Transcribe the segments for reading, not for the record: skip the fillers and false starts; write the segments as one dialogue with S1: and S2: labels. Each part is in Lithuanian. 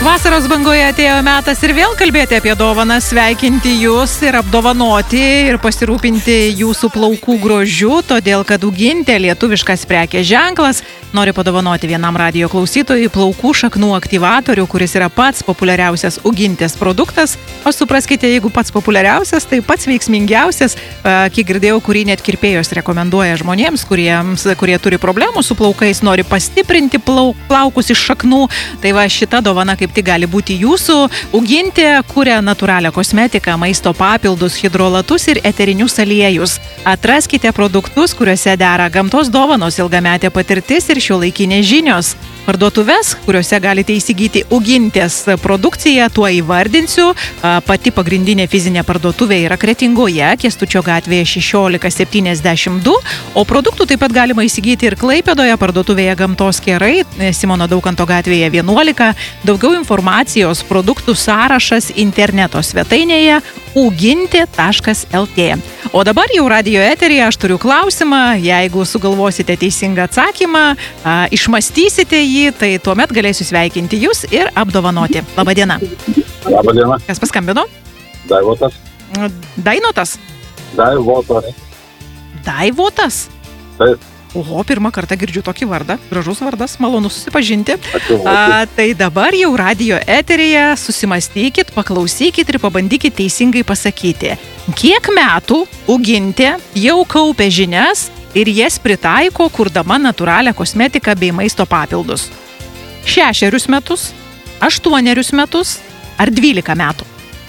S1: Vasaros bangoje atėjo metas ir vėl kalbėti apie dovanas, sveikinti jūs ir apdovanoti ir pasirūpinti jūsų plaukų grožiu, todėl kad Ugintė, lietuviškas prekės ženklas, nori padovanoti vienam radijo klausytojui plaukų šaknų aktyvatorių, kuris yra pats populiariausias Ugintės produktas. O supraskite, jeigu pats populiariausias, tai pats veiksmingiausias, kiek girdėjau, kurį net kirpėjos rekomenduoja žmonėms, kurie turi problemų su plaukais, nori pastiprinti plaukus iš šaknų. Tai va, šita dovana kaip tai gali būti jūsų. Ugintė kuria natūralią kosmetiką, maisto papildus, hidrolatus ir eterinius aliejus. Atraskite produktus, kuriuose dera gamtos dovanos, ilgametė patirtis ir šiuolaikinės žinios. Parduotuves, kuriuose galite įsigyti Ugintės produkciją, tuo įvardinsiu. Pati pagrindinė fizinė parduotuvė yra Kretingoje, Kęstučio gatvėje 1672, o produktų taip pat galima įsigyti ir Klaipėdoje, parduotuvėje Gamtos kerai, Simono Daukanto gatvėje 11. Daugiau informacijos, produktų sąrašas interneto svetainėje ugintė.lt. O dabar jau radijo eteryje aš turiu klausimą, jeigu sugalvosite teisingą atsakymą, išmastysite jį, tai tuomet galėsiu sveikinti jūs ir apdovanoti. Labadiena.
S2: Labadiena.
S1: Kas paskambino?
S2: Daivotas.
S1: Dainotas?
S2: Daivotas.
S1: Daivotas?
S2: Taip.
S1: Oho, pirmą kartą girdžiu tokį vardą. Gražus vardas, malonu susipažinti.
S2: Ačiū.
S1: Tai dabar jau radijo eteryje susimastykit, paklausykit ir pabandykit teisingai pasakyti. Kiek metų Ugintė jau kaupia žinias ir jas pritaiko, kurdama natūralią kosmetiką bei maisto papildus? 6 metus, 8 metus ar 12 metų?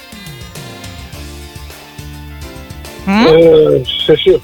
S2: 6.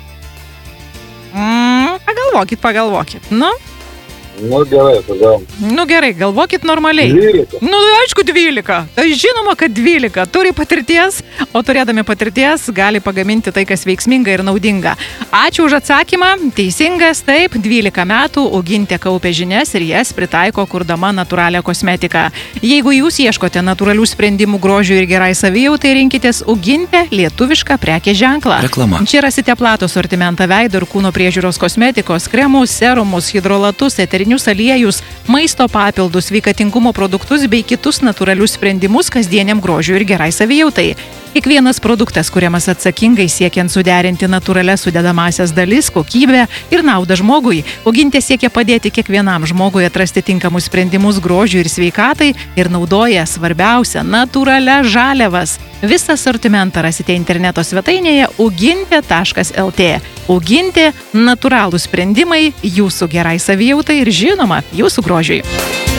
S1: Pagalvokit.
S2: Gerai, tada.
S1: Gerai, galvokit normaliai.
S2: 12.
S1: Aišku, 12. Tai žinoma, kad 12. Turi patirties, o turėdami patirties gali pagaminti tai, kas veiksminga ir naudinga. Ačiū už atsakymą. Teisingas, taip, 12 metų Ugintė kaupia žinias ir jas pritaiko, kurdama natūralią kosmetiką. Jeigu jūs ieškote natūralių sprendimų grožiui ir gerai savijautai, rinkitės Ugintė, lietuvišką prekės ženklą.
S3: Reklama.
S1: Čia rasite platų sortimentą veido ir kūno priežiūros kosmetikos, kremus, serumus, hidrolatus, eterinius aliejus, maisto papildus, sveikatingumo produktus bei kitus natūralius sprendimus kasdieniam grožiui ir gerai savijautai. Kiekvienas produktas kuriamas atsakingai siekiant suderinti natūralias sudedamąsias dalis, kokybę ir naudą žmogui. Ugintė siekia padėti kiekvienam žmogui atrasti tinkamus sprendimus grožiui ir sveikatai ir naudoja svarbiausia natūralias žaliavas. Visą sortimentą rasite interneto svetainėje ugintė.lt. Ugintė – natūralūs sprendimai jūsų gerai savijautai ir žinoma jūsų grožiui.